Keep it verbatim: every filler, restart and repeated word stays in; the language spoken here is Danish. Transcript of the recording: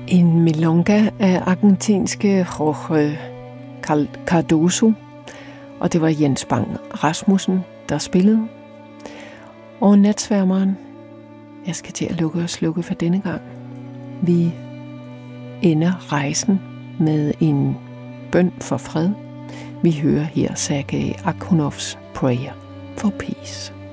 En milonga af argentinske Jorge Cardoso, og det var Jens Bang Rasmussen, der spillede. Og natsværmeren, jeg skal til at lukke og slukke for denne gang. Vi ender rejsen med en bøn for fred. Vi hører her Sergej Akhunovs Prayer for Peace.